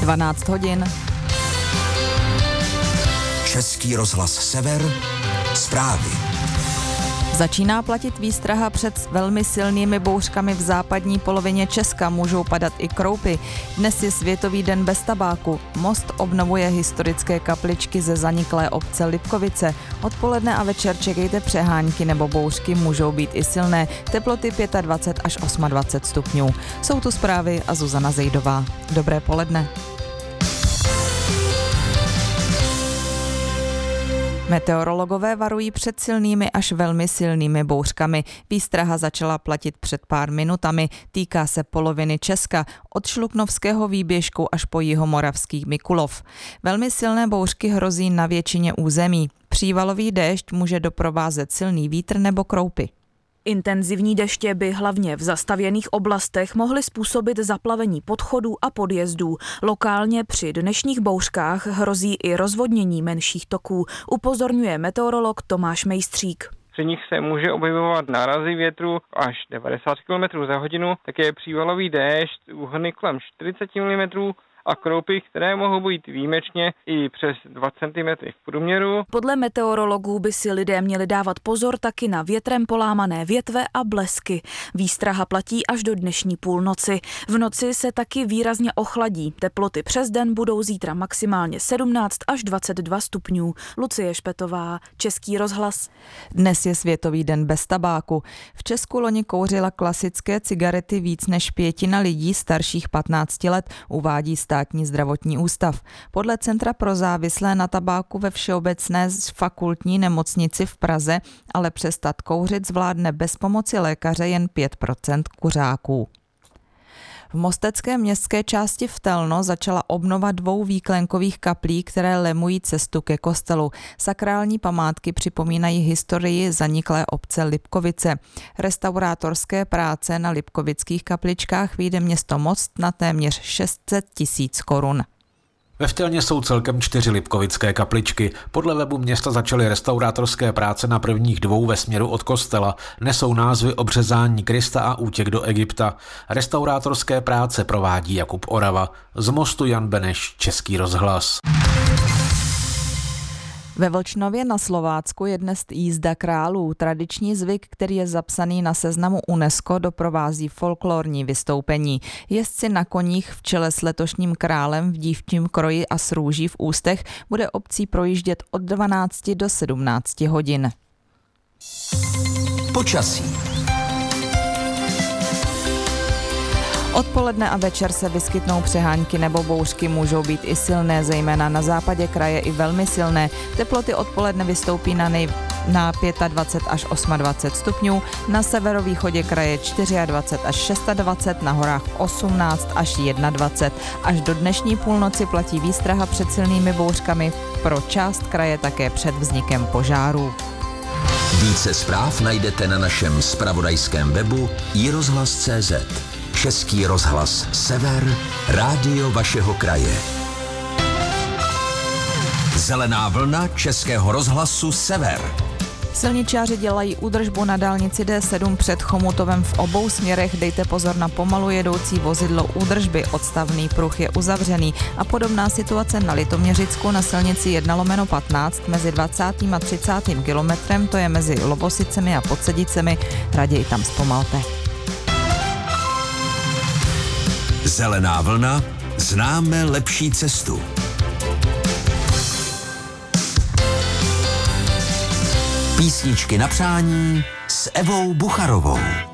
12 hodin. Český rozhlas Sever, zprávy. Začíná platit výstraha před velmi silnými bouřkami v západní polovině Česka. Můžou padat i kroupy. Dnes je Světový den bez tabáku. Most obnovuje historické kapličky ze zaniklé obce Lipkovice. Odpoledne a večer čekejte přehánky nebo bouřky, můžou být i silné. Teploty 25 až 28 stupňů. Jsou tu zprávy a Zuzana Zejdová. Dobré poledne. Meteorologové varují před silnými až velmi silnými bouřkami. Výstraha začala platit před pár minutami. Týká se poloviny Česka, od Šluknovského výběžku až po jihomoravský Mikulov. Velmi silné bouřky hrozí na většině území. Přívalový déšť může doprovázet silný vítr nebo kroupy. Intenzivní deště by hlavně v zastavěných oblastech mohly způsobit zaplavení podchodů a podjezdů. Lokálně při dnešních bouřkách hrozí i rozvodnění menších toků, upozorňuje meteorolog Tomáš Mejstřík. Při nich se může objevovat nárazy větru až 90 km za hodinu, také přívalový déšť, úhrny kolem 40 mm a kroupy, které mohou být výjimečně i přes 2 cm v průměru. Podle meteorologů by si lidé měli dávat pozor taky na větrem polámané větve a blesky. Výstraha platí až do dnešní půlnoci. V noci se taky výrazně ochladí. Teploty přes den budou zítra maximálně 17 až 22 stupňů. Lucie Špetová, Český rozhlas. Dnes je Světový den bez tabáku. V Česku loni kouřila klasické cigarety víc než 1/5 lidí starších 15 let, uvádí Státní zdravotní ústav. Podle Centra pro závislé na tabáku ve Všeobecné fakultní nemocnici v Praze ale přestat kouřit zvládne bez pomoci lékaře jen 5% kuřáků. V mostecké městské části Vtelno začala obnova 2 výklenkových kaplí, které lemují cestu ke kostelu. Sakrální památky připomínají historii zaniklé obce Lipkovice. Restaurátorské práce na lipkovických kapličkách vyjde město Most na téměř 600 000 korun. Ve Vtelně jsou celkem 4 lipkovické kapličky. Podle webu města začaly restaurátorské práce na prvních 2 ve směru od kostela. Nesou názvy Obřezání Krista a Útěk do Egypta. Restaurátorské práce provádí Jakub Orava. Z Mostu Jan Beneš, Český rozhlas. Ve Vlčnově na Slovácku je dnes jízda králů. Tradiční zvyk, který je zapsaný na seznamu UNESCO, doprovází folklorní vystoupení. Jezdci na koních v čele s letošním králem v dívčím kroji a s růží v ústech bude obcí projíždět od 12 do 17 hodin. Počasí. Odpoledne a večer se vyskytnou přehánky nebo bouřky, můžou být i silné, zejména na západě kraje i velmi silné. Teploty odpoledne vystoupí na 25 až 28 stupňů, na severovýchodě kraje 24 až 26, na horách 18 až 21. Až do dnešní půlnoci platí výstraha před silnými bouřkami, pro část kraje také před vznikem požárů. Více zpráv najdete na našem zpravodajském webu iRozhlas.cz. Český rozhlas Sever, rádio vašeho kraje. Zelená vlna Českého rozhlasu Sever. Silničáři dělají údržbu na dálnici D7 před Chomutovem v obou směrech. Dejte pozor na pomalu jedoucí vozidlo údržby. Odstavný pruh je uzavřený. A podobná situace na Litoměřicku na silnici 1/15 mezi 20. a 30. kilometrem, to je mezi Lobosicemi a Podsedicemi. Raději tam zpomalte. Zelená vlna, známe lepší cestu. Písničky na přání s Evou Bucharovou.